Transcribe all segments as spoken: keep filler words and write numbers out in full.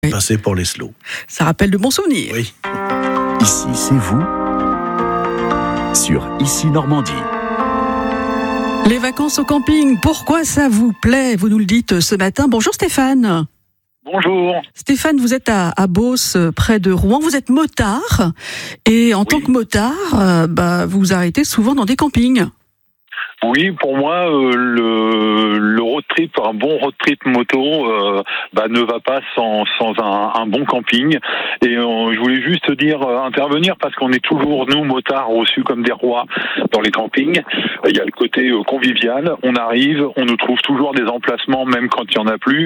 Passer pour les slows. Ça rappelle de bons souvenirs. Oui. Ici, c'est vous, sur Ici Normandie. Les vacances au camping, pourquoi ça vous plaît? Vous nous le dites ce matin. Bonjour Stéphane. Bonjour. Stéphane, vous êtes à, à Beauce, près de Rouen. Vous êtes motard. Et en oui. tant que motard, euh, bah, vous vous arrêtez souvent dans des campings. Oui, pour moi, euh, le, le road trip, un bon road trip moto, euh, bah, ne va pas sans, sans un, un bon camping. Et euh, je voulais juste dire, euh, intervenir, parce qu'on est toujours, nous, motards, reçus comme des rois dans les campings. Il y a le côté euh, convivial. On arrive, on nous trouve toujours des emplacements, même quand il n'y en a plus.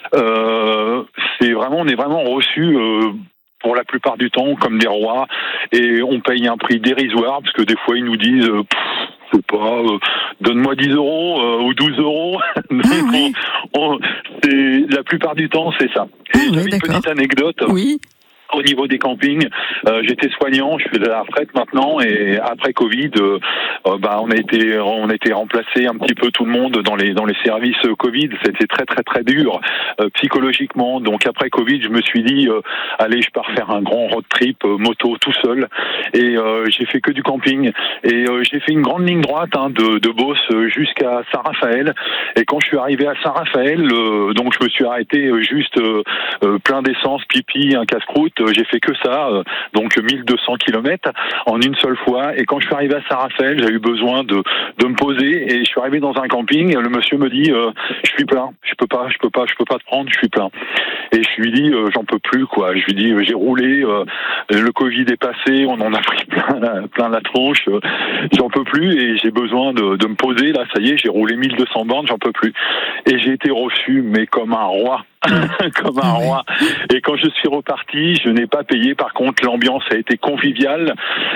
Euh, c'est vraiment, on est vraiment reçus... Euh, pour la plupart du temps, comme des rois, et on paye un prix dérisoire, parce que des fois, ils nous disent... Euh, pff, je sais pas, euh, donne-moi dix euros euh, ou douze euros. Ah, oui. on, on, c'est, la plupart du temps, c'est ça. Ah, et oui, j'avais une petite anecdote. Oui. Au niveau des campings, euh, j'étais soignant, je fais de la retraite maintenant, et après Covid, euh, euh, bah on a été on a été remplacé un petit peu tout le monde dans les dans les services Covid. C'était très très très dur euh, psychologiquement. Donc après Covid, je me suis dit euh, allez, je pars faire un grand road trip euh, moto tout seul, et euh, j'ai fait que du camping, et euh, j'ai fait une grande ligne droite hein, de de Beauce jusqu'à Saint-Raphaël. Et quand je suis arrivé à Saint-Raphaël, euh, donc je me suis arrêté juste euh, euh, plein d'essence, pipi, un casse-croûte. J'ai fait que ça, donc mille deux cents kilomètres en une seule fois. Et quand je suis arrivé à Saint-Raphaël, j'ai eu besoin de de me poser, et je suis arrivé dans un camping. Le monsieur me dit euh, je suis plein, je peux pas, je peux pas, je peux pas te prendre, je suis plein. Et je lui dis euh, j'en peux plus quoi. Je lui dis euh, j'ai roulé, euh, le Covid est passé, on en a pris plein la, plein la tronche, euh, j'en peux plus et j'ai besoin de de me poser là. Ça y est, j'ai roulé mille deux cents bornes, j'en peux plus. Et j'ai été reçu mais comme un roi. comme un roi. Et quand je suis reparti, je n'ai pas payé. Par contre, l'ambiance a été conviviale.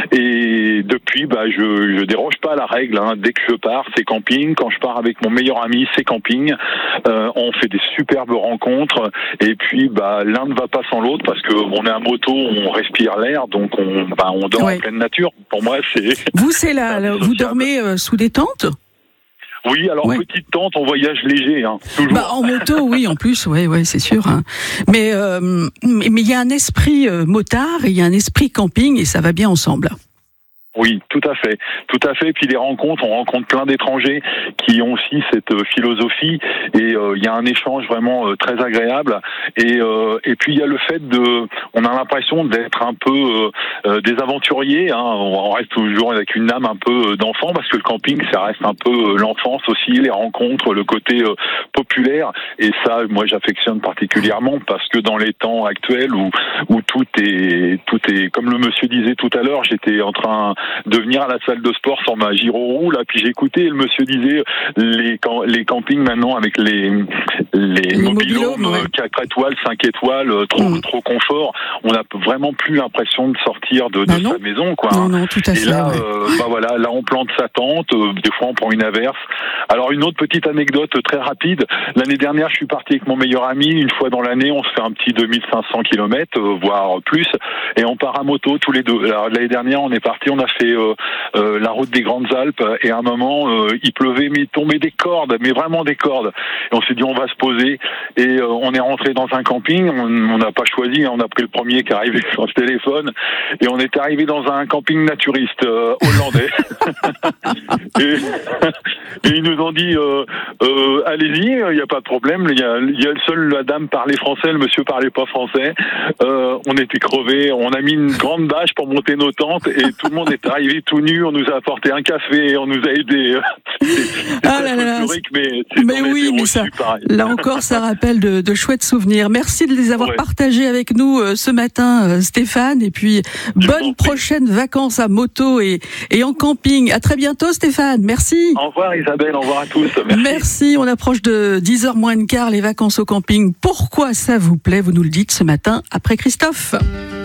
Et depuis, bah, je, je déroge pas à la règle. Hein. Dès que je pars, c'est camping. Quand je pars avec mon meilleur ami, c'est camping. Euh, on fait des superbes rencontres. Et puis, bah, l'un ne va pas sans l'autre parce que on est à moto, on respire l'air, donc on, bah, on dort ouais. en pleine nature. Pour moi, c'est. Vous, c'est là. La, vous dormez euh, sous des tentes? Oui, alors ouais. petite tente, on voyage léger, hein, toujours. Bah, en moto, oui, en plus, ouais, ouais, c'est sûr. Hein. Mais euh, mais il y a un esprit euh, motard, il y a un esprit camping, et ça va bien ensemble. Oui, tout à fait, tout à fait. Puis les rencontres, on rencontre plein d'étrangers qui ont aussi cette euh, philosophie, et euh, il y a un échange vraiment euh, très agréable. Et euh, et puis il y a le fait de, on a l'impression d'être un peu euh, euh, des aventuriers. Hein. On reste toujours avec une âme un peu d'enfant, parce que le camping, ça reste un peu euh, l'enfance aussi, les rencontres, le côté euh, populaire. Et ça, moi, j'affectionne particulièrement, parce que dans les temps actuels où où tout est tout est comme le monsieur disait tout à l'heure, j'étais en train de venir à la salle de sport sans ma gyro-roue, là, puis j'écoutais, et le monsieur disait les les campings maintenant avec les les, les mobil-homes, ouais. quatre étoiles, cinq étoiles, trop mmh. trop confort, on n'a vraiment plus l'impression de sortir de, de bah sa maison, quoi. Non, non, tout à et fait. là, ouais. euh, bah voilà, là on plante sa tente, euh, des fois on prend une averse. Alors une autre petite anecdote très rapide, l'année dernière je suis parti avec mon meilleur ami, une fois dans l'année on se fait un petit deux mille cinq cents kilomètres, euh, voire plus, et on part à moto tous les deux. Alors, l'année dernière on est parti, on a fait euh, euh, la route des Grandes Alpes, et à un moment euh, il pleuvait, mais il tombait des cordes, mais vraiment des cordes, et on s'est dit on va se poser, et euh, on est rentré dans un camping, on n'a pas choisi, on a pris le premier qui arrivait sur le téléphone, et on est arrivé dans un camping naturiste euh, hollandais. et, et ils nous ont dit euh, euh, allez-y, il n'y a pas de problème, il y a, il y a seul la dame parlait français, le monsieur parlait pas français, euh, on était crevés, on a mis une grande bâche pour monter nos tentes, et tout le monde est arrivé tout nu, on nous a apporté un café, on nous a aidés. C'est ah là là, mais, mais oui, mais ça, là encore, ça rappelle de, de chouettes souvenirs. Merci de les avoir ouais. partagés avec nous euh, ce matin, euh, Stéphane, et puis Je bonnes prochaines vacances à moto et, et en camping. À très bientôt, Stéphane. Merci. Au revoir, Isabelle. Au revoir à tous. Merci. Merci. On approche de dix heures moins le quart, les vacances au camping. Pourquoi ça vous plaît? Vous nous le dites ce matin après Christophe.